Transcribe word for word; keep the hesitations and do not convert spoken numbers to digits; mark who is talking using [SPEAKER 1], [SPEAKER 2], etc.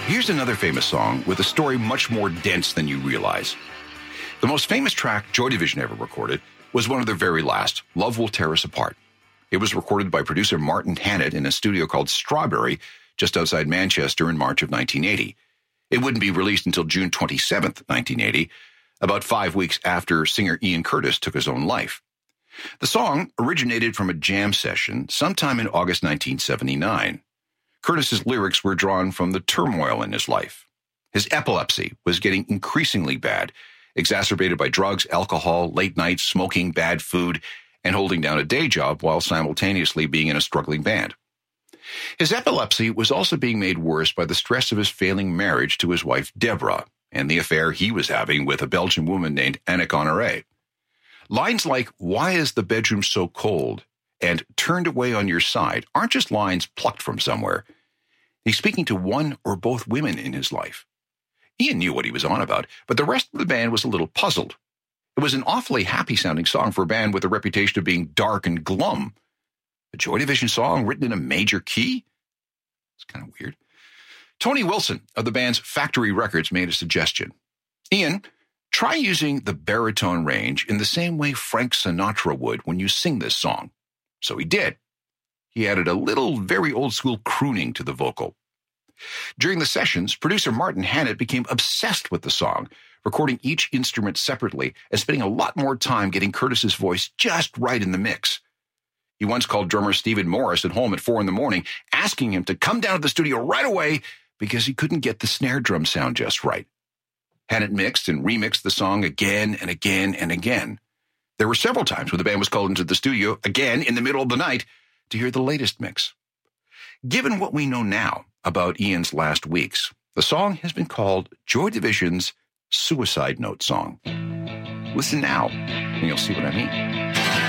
[SPEAKER 1] Here's another famous song with a story much more dense than you realize. The most famous track Joy Division ever recorded was one of their very last, Love Will Tear Us Apart. It was recorded by producer Martin Hannett in a studio called Strawberry, just outside Manchester in March of nineteen eighty. It wouldn't be released until June twenty-seventh, nineteen eighty, about five weeks after singer Ian Curtis took his own life. The song originated from a jam session sometime in August nineteen seventy-nine. Curtis's lyrics were drawn from the turmoil in his life. His epilepsy was getting increasingly bad, exacerbated by drugs, alcohol, late nights, smoking, bad food, and holding down a day job while simultaneously being in a struggling band. His epilepsy was also being made worse by the stress of his failing marriage to his wife, Deborah, and the affair he was having with a Belgian woman named Annick Honoré. Lines like, "Why is the bedroom so cold?" and "Turned away on your side" aren't just lines plucked from somewhere. He's speaking to one or both women in his life. Ian knew what he was on about, but the rest of the band was a little puzzled. It was an awfully happy-sounding song for a band with a reputation of being dark and glum. A Joy Division song written in a major key? It's kind of weird. Tony Wilson of the band's Factory Records made a suggestion. Ian, try using the baritone range in the same way Frank Sinatra would when you sing this song. So he did. He added a little, very old-school crooning to the vocal. During the sessions, producer Martin Hannett became obsessed with the song, recording each instrument separately and spending a lot more time getting Curtis's voice just right in the mix. He once called drummer Stephen Morris at home at four in the morning, asking him to come down to the studio right away because he couldn't get the snare drum sound just right. Hannett mixed and remixed the song again and again and again. There were several times when the band was called into the studio again in the middle of the night to hear the latest mix. Given what we know now about Ian's last weeks, the song has been called Joy Division's Suicide Note song. Listen now, and you'll see what I mean.